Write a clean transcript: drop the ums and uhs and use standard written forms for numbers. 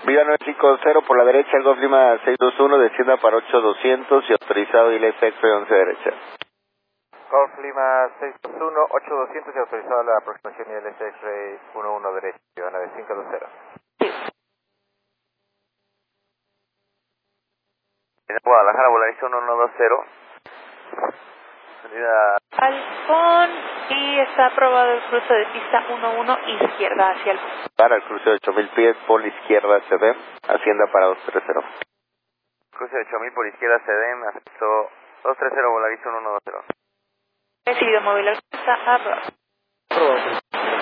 Viva 950 por la derecha, el Golf Lima 621, descienda para 8200 y autorizado ILS X-Ray 11 derecha. Golf Lima 621, 8200 y autorizado la aproximación ILS X-Ray 11 derecha, Viva 9520. En Guadalajara, Volaris 1120. Salida Halcón, y está aprobado el cruce de pista 11 izquierda hacia el... para el cruce de 8000 pies por la izquierda CD, Hacienda para 230. Cruce de 8000 por izquierda CD, acceso 230, Volaris 1120. Recibido móvil alcanza, aprobado.